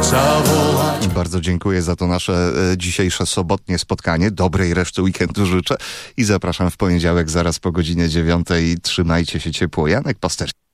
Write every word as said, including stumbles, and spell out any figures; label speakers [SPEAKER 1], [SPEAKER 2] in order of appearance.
[SPEAKER 1] zawołać.
[SPEAKER 2] Bardzo dziękuję za to nasze e, dzisiejsze sobotnie spotkanie. Dobrej reszty weekendu życzę i zapraszam w poniedziałek zaraz po godzinie dziewiątej. Trzymajcie się ciepło. Janek Pasterski.